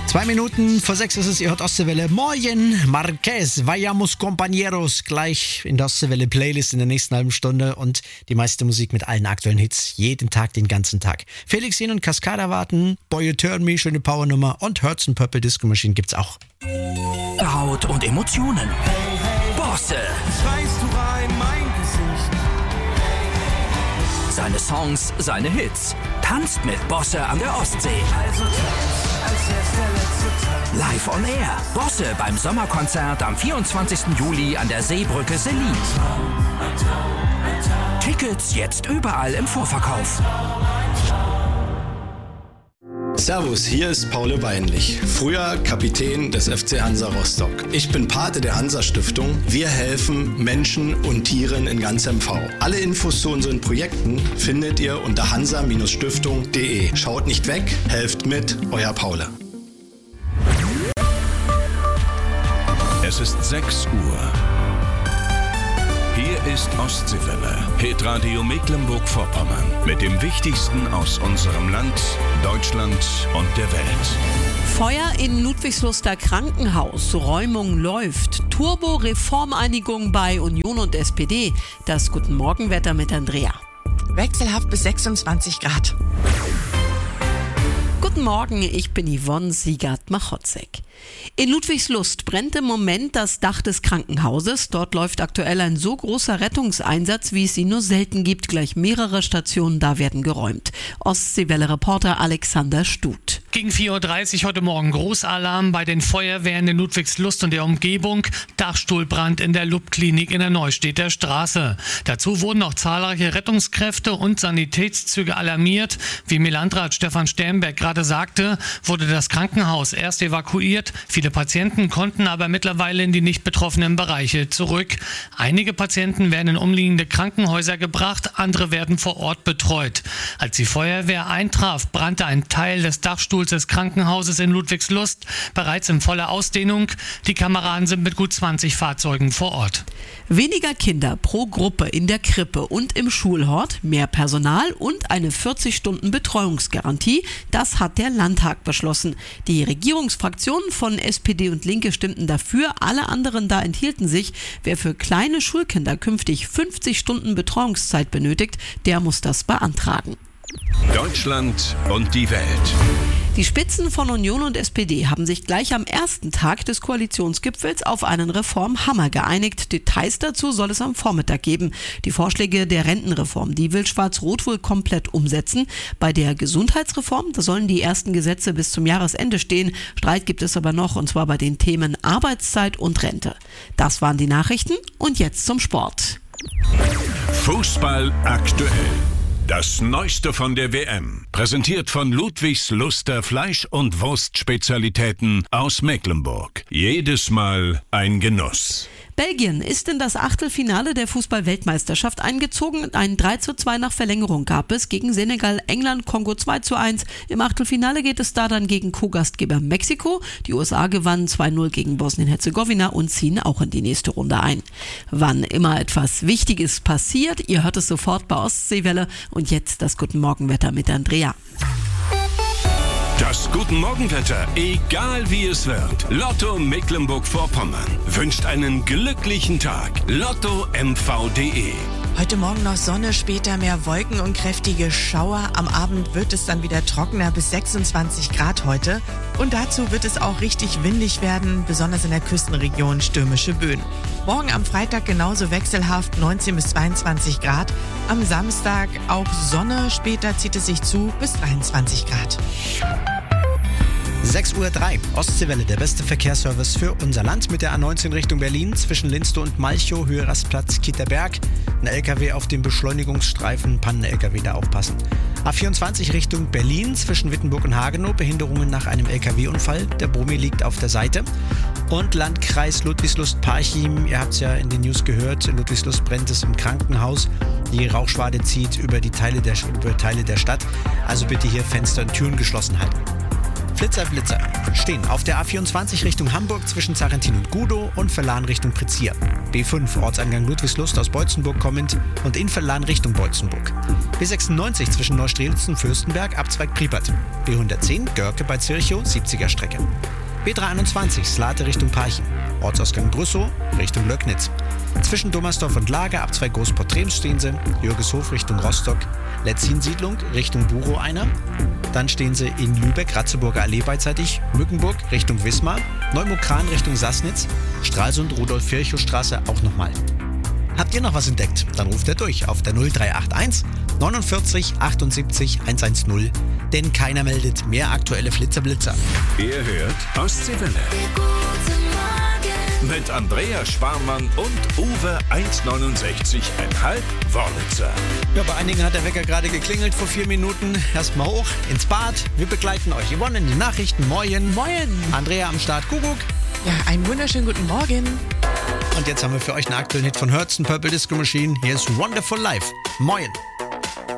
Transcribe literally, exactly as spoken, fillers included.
Zwei Minuten vor sechs ist es, ihr hört Ostseewelle. Moin, Marquez, vayamos compañeros. Gleich in der Ostseewelle Playlist in der nächsten halben Stunde und die meiste Musik mit allen aktuellen Hits. Jeden Tag, den ganzen Tag. Felix Jen und Cascada warten. Boy You Turn Me, schöne Powernummer. Und Hertz and Purple Disco Machine gibt's auch. Haut und Emotionen. Hey, hey, Bosse. Schreist du rein, mein Gesicht. Seine Songs, seine Hits. Tanzt mit Bosse an der Ostsee. Also tanz, als wär's der letzte Tag. Live on Air. Bosse beim Sommerkonzert am vierundzwanzigsten Juli an der Seebrücke Selin. Tickets jetzt überall im Vorverkauf. Servus, hier ist Paul Weinlich, früher Kapitän des F C Hansa Rostock. Ich bin Pate der Hansa-Stiftung. Wir helfen Menschen und Tieren in ganz M V. Alle Infos zu unseren Projekten findet ihr unter hansa Stiftung punkt de. Schaut nicht weg, helft mit, euer Paul. Es ist sechs Uhr. Hier ist Ostseewelle, Hitradio Mecklenburg-Vorpommern. Mit dem Wichtigsten aus unserem Land, Deutschland und der Welt. Feuer in Ludwigsluster Krankenhaus. Räumung läuft. Turbo-Reformeinigung bei Union und S P D. Das Guten Morgenwetter mit Andrea. Wechselhaft bis sechsundzwanzig Grad. Guten Morgen, ich bin Yvonne Siegert-Machotzek. In Ludwigslust brennt im Moment das Dach des Krankenhauses. Dort läuft aktuell ein so großer Rettungseinsatz, wie es ihn nur selten gibt. Gleich mehrere Stationen da werden geräumt. Ostseewelle-Reporter Alexander Stut. Gegen vier Uhr dreißig heute Morgen Großalarm bei den Feuerwehren in Ludwigslust und der Umgebung. Dachstuhlbrand in der L U B-Klinik in der Neustädter Straße. Dazu wurden auch zahlreiche Rettungskräfte und Sanitätszüge alarmiert. Wie Landrat Stefan Sternberg gerade sagte, wurde das Krankenhaus erst evakuiert. Viele Patienten konnten aber mittlerweile in die nicht betroffenen Bereiche zurück. Einige Patienten werden in umliegende Krankenhäuser gebracht, andere werden vor Ort betreut. Als die Feuerwehr eintraf, brannte ein Teil des Dachstuhls des Krankenhauses in Ludwigslust bereits in voller Ausdehnung. Die Kameraden sind mit gut zwanzig Fahrzeugen vor Ort. Weniger Kinder pro Gruppe in der Krippe und im Schulhort, mehr Personal und eine vierzig Stunden Betreuungsgarantie. Das hat der Landtag beschlossen. Die Regierungsfraktionen von S P D und Linke stimmten dafür, alle anderen da enthielten sich. Wer für kleine Schulkinder künftig fünfzig Stunden Betreuungszeit benötigt, der muss das beantragen. Deutschland und die Welt. Die Spitzen von Union und S P D haben sich gleich am ersten Tag des Koalitionsgipfels auf einen Reformhammer geeinigt. Details dazu soll es am Vormittag geben. Die Vorschläge der Rentenreform, die will Schwarz-Rot wohl komplett umsetzen. Bei der Gesundheitsreform, da sollen die ersten Gesetze bis zum Jahresende stehen. Streit gibt es aber noch, und zwar bei den Themen Arbeitszeit und Rente. Das waren die Nachrichten und jetzt zum Sport. Fußball aktuell. Das Neueste von der W M, präsentiert von Ludwigsluster Fleisch- und Wurstspezialitäten aus Mecklenburg. Jedes Mal ein Genuss. Belgien ist in das Achtelfinale der Fußball-Weltmeisterschaft eingezogen. Ein drei zu zwei nach Verlängerung gab es gegen Senegal, England, Kongo zwei zu eins. Im Achtelfinale geht es da dann gegen Co-Gastgeber Mexiko. Die U S A gewannen zwei null gegen Bosnien-Herzegowina und ziehen auch in die nächste Runde ein. Wann immer etwas Wichtiges passiert, ihr hört es sofort bei Ostseewelle. Und jetzt das Guten Morgenwetter mit Andrea. Das Guten Morgenwetter, egal wie es wird. Lotto Mecklenburg-Vorpommern wünscht einen glücklichen Tag. Lotto M V punkt de. Heute Morgen noch Sonne, später mehr Wolken und kräftige Schauer. Am Abend wird es dann wieder trockener, bis sechsundzwanzig Grad heute. Und dazu wird es auch richtig windig werden, besonders in der Küstenregion stürmische Böen. Morgen am Freitag genauso wechselhaft, neunzehn bis zweiundzwanzig Grad. Am Samstag auch Sonne, später zieht es sich zu bis dreiundzwanzig Grad. sechs Uhr drei, Ostseewelle, der beste Verkehrsservice für unser Land mit der A neunzehn Richtung Berlin zwischen Linstow und Malchow, Höhe Rastplatz Kieterberg. Ein L K W auf dem Beschleunigungsstreifen, Pannen-L K W da aufpassen. A vierundzwanzig Richtung Berlin zwischen Wittenburg und Hagenow, Behinderungen nach einem L K W-Unfall. Der Brummi liegt auf der Seite. Und Landkreis Ludwigslust-Parchim, ihr habt es ja in den News gehört, in Ludwigslust brennt es im Krankenhaus. Die Rauchschwade zieht über die Teile der, über Teile der Stadt. Also bitte hier Fenster und Türen geschlossen halten. Flitzer, Blitzer. Stehen auf der A vierundzwanzig Richtung Hamburg zwischen Sarrentin und Gudow und Verlan Richtung Prizier. B fünf Ortsangang Ludwigslust aus Beutzenburg kommend und in Verlan Richtung Beutzenburg. B sechsundneunzig zwischen Neustrelitz und Fürstenberg, Abzweig Priepert. B hundertzehn Görke bei Zirchow, siebziger Strecke. B dreiundzwanzig Slate Richtung Parchim. Ortsausgang Drüssow Richtung Löcknitz. Zwischen Dommersdorf und Lager, Abzweig Großportrems stehen sie. Jürgeshof Richtung Rostock. Letzin-Siedlung Richtung Burow einer. Dann stehen sie in Lübeck, Ratzeburger Allee beidseitig. Mückenburg Richtung Wismar. Neumokran Richtung Sassnitz. Stralsund, Rudolf-Virchow-Straße auch nochmal. Habt ihr noch was entdeckt? Dann ruft er durch auf der null drei acht eins neunundvierzig achtundsiebzig hundertzehn. Denn keiner meldet mehr aktuelle Flitzerblitzer. Ihr hört Ostseewelle. Mit Andrea Schwarmann und Uwe eins neunundsechzig Komma fünf Wörlitzer. Ja, bei einigen hat der Wecker gerade geklingelt vor vier Minuten. Erstmal hoch ins Bad. Wir begleiten euch. Yvonne in die Nachrichten. Moin. Moin. Andrea am Start. Kuckuck. Ja, einen wunderschönen guten Morgen. Und jetzt haben wir für euch einen aktuellen Hit von Hurts und Purple Disco Machine. Hier ist Wonderful Life. Moin.